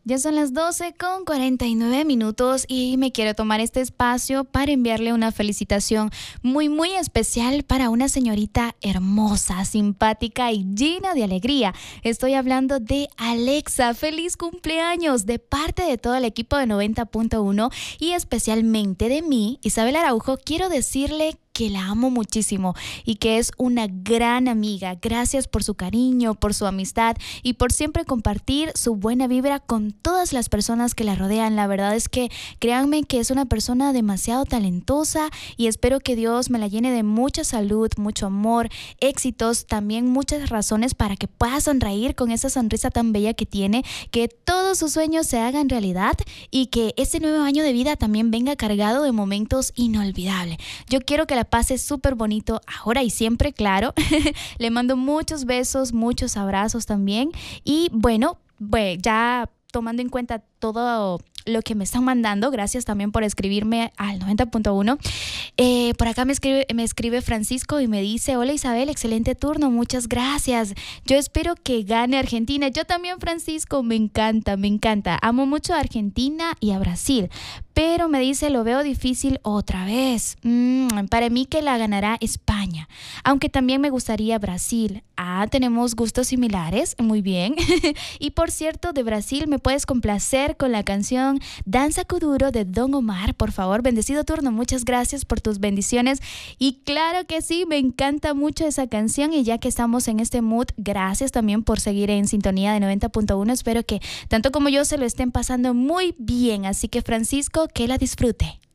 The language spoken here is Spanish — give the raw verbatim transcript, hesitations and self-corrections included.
Ya son las doce con cuarenta y nueve minutos y me quiero tomar este espacio para enviarle una felicitación muy muy especial para una señorita hermosa, simpática y llena de alegría. Estoy hablando de Alexa. ¡Feliz cumpleaños! De parte de todo el equipo de noventa punto uno y especialmente de mí, Isabel Araujo, quiero decirle que la amo muchísimo y que es una gran amiga. Gracias por su cariño, por su amistad y por siempre compartir su buena vibra con todas las personas que la rodean. La verdad es que créanme que es una persona demasiado talentosa y espero que Dios me la llene de mucha salud, mucho amor, éxitos, también muchas razones para que pueda sonreír con esa sonrisa tan bella que tiene, que todos sus sueños se hagan realidad y que este nuevo año de vida también venga cargado de momentos inolvidables. Yo quiero que la pase súper bonito ahora y siempre, claro. Le mando muchos besos, muchos abrazos también. Y bueno, pues ya tomando en cuenta todo lo que me están mandando, gracias también por escribirme al noventa punto uno. Eh, por acá me escribe, me escribe Francisco y me dice: hola Isabel, excelente turno, muchas gracias. Yo espero que gane Argentina. Yo también, Francisco, me encanta, me encanta. Amo mucho a Argentina y a Brasil, pero me dice, lo veo difícil otra vez. Mm, para mí que la ganará España, aunque también me gustaría Brasil. Ah, tenemos gustos similares, muy bien. Y por cierto, de Brasil me puedes complacer con la canción Danza Kuduro de Don Omar, por favor. Bendecido turno, muchas gracias por tus bendiciones. Y claro que sí, me encanta mucho esa canción y ya que estamos en este mood, gracias también por seguir en sintonía de noventa punto uno. Espero que tanto como yo se lo estén pasando muy bien, así que Francisco, que la disfrute.